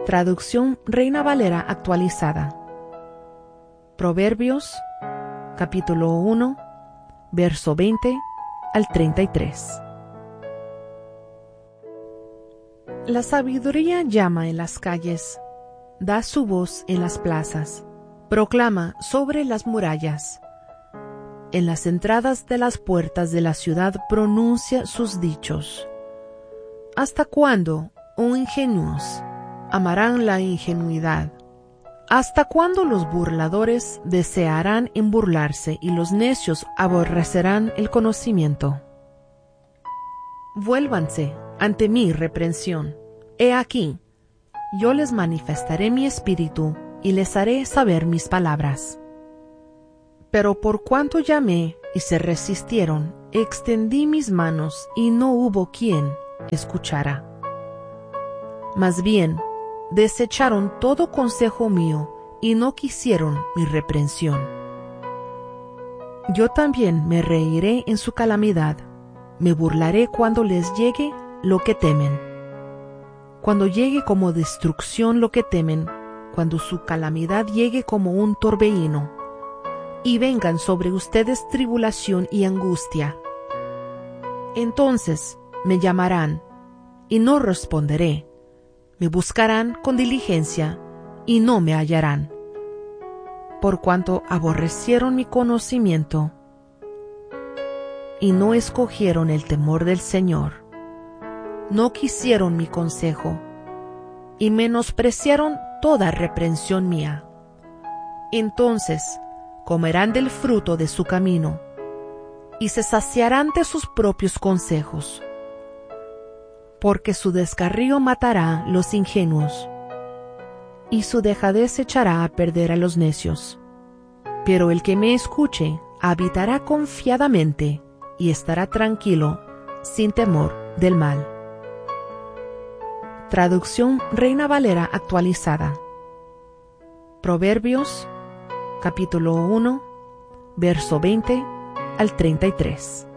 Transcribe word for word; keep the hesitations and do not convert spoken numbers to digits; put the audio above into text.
Traducción Reina Valera actualizada. Proverbios, capítulo uno, verso veinte al treinta y tres. La sabiduría llama en las calles, da su voz en las plazas, proclama sobre las murallas. En las entradas de las puertas de la ciudad pronuncia sus dichos. ¿Hasta cuándo, oh ingenuos, amarán la ingenuidad? ¿Hasta cuándo los burladores desearán en burlarse y los necios aborrecerán el conocimiento? Vuélvanse ante mi reprensión. He aquí, yo les manifestaré mi espíritu y les haré saber mis palabras. Pero por cuanto llamé y se resistieron, extendí mis manos y no hubo quien escuchara. Más bien, desecharon todo consejo mío y no quisieron mi reprensión. Yo también me reiré en su calamidad, me burlaré cuando les llegue lo que temen. Cuando llegue como destrucción lo que temen, cuando su calamidad llegue como un torbellino, y vengan sobre ustedes tribulación y angustia. Entonces me llamarán, y no responderé. Me buscarán con diligencia, y no me hallarán. Por cuanto aborrecieron mi conocimiento, y no escogieron el temor del Señor. No quisieron mi consejo, y menospreciaron toda reprensión mía. Entonces comerán del fruto de su camino, y se saciarán de sus propios consejos. Porque su descarrío matará los ingenuos, y su dejadez echará a perder a los necios. Pero el que me escuche habitará confiadamente, y estará tranquilo, sin temor del mal. Traducción Reina Valera actualizada. Proverbios, capítulo uno, verso veinte al treinta y tres.